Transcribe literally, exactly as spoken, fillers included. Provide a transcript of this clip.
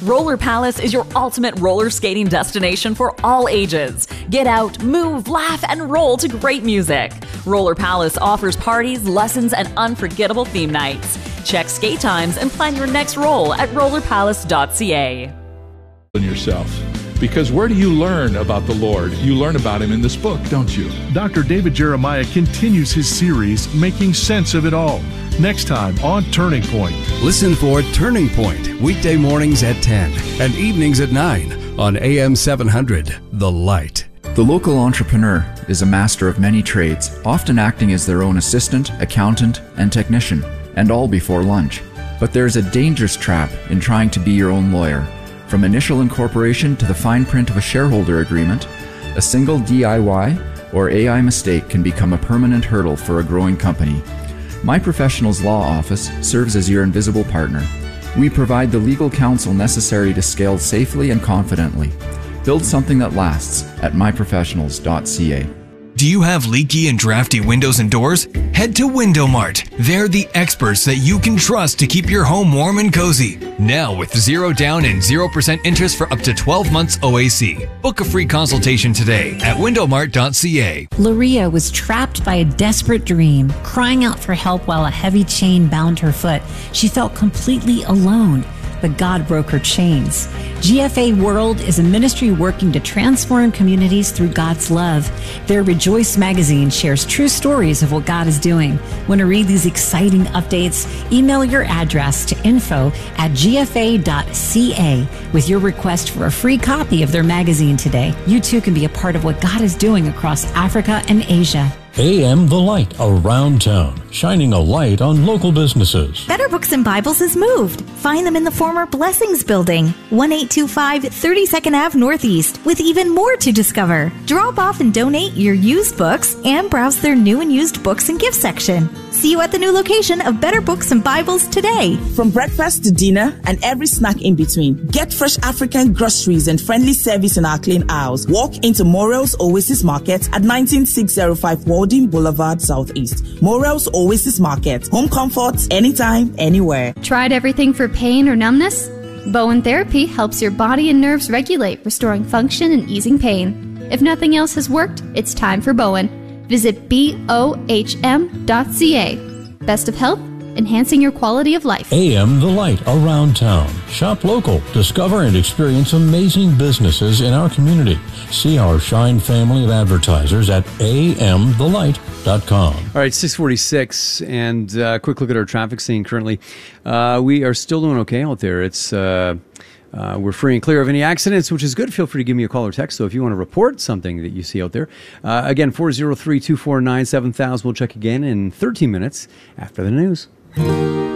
Roller Palace is your ultimate roller skating destination for all ages. Get out, move, laugh, and roll to great music. Roller Palace offers parties, lessons, and unforgettable theme nights. Check skate times and plan your next roll at roller palace dot c a. Yourself. Because where do you learn about the Lord? You learn about Him in this book, don't you? Doctor David Jeremiah continues his series, Making Sense of It All. Next time on Turning Point. Listen for Turning Point, weekday mornings at ten and evenings at nine on A M seven hundred, The Light. The local entrepreneur is a master of many trades, often acting as their own assistant, accountant, and technician, and all before lunch. But there's a dangerous trap in trying to be your own lawyer. From initial incorporation to the fine print of a shareholder agreement, a single D I Y or A I mistake can become a permanent hurdle for a growing company. My Professionals Law Office serves as your invisible partner. We provide the legal counsel necessary to scale safely and confidently. Build something that lasts at my professionals dot c a. Do you have leaky and drafty windows and doors? Head to Window Mart. They're the experts that you can trust to keep your home warm and cozy. Now with zero down and zero percent interest for up to twelve months O A C. Book a free consultation today at window mart dot c a. Loria was trapped by a desperate dream, crying out for help while a heavy chain bound her foot. She felt completely alone, but God broke her chains. G F A World is a ministry working to transform communities through God's love. Their Rejoice magazine shares true stories of what God is doing. Want to read these exciting updates? Email your address to info at g f a dot c a with your request for a free copy of their magazine today. You too can be a part of what God is doing across Africa and Asia. A M The Light around town, shining a light on local businesses. Better Books and Bibles has moved. Find them in the former Blessings Building, one eight two five thirty-second Avenue Northeast, with even more to discover. Drop off and donate your used books and browse their new and used books and gift section. See you at the new location of Better Books and Bibles today. From breakfast to dinner and every snack in between, get fresh African groceries and friendly service in our clean aisles. Walk into Morel's Oasis Market at nineteen six oh five Walding Boulevard Southeast. Morel's Oasis Market. Home comfort, anytime, anywhere. Tried everything for pain or numbness? Bowen Therapy helps your body and nerves regulate, restoring function and easing pain. If nothing else has worked, it's time for Bowen. Visit B O H M dot c a. Best of health, enhancing your quality of life. A M The Light around town. Shop local. Discover and experience amazing businesses in our community. See our Shine family of advertisers at a m the light dot com. All right, six forty-six, and a uh, quick look at our traffic scene currently. Uh, we are still doing okay out there. It's... Uh, Uh, we're free and clear of any accidents, which is good. Feel free to give me a call or text. So if you want to report something that you see out there, uh, again, four oh three, two four nine, seven thousand. We'll check again in thirteen minutes after the news.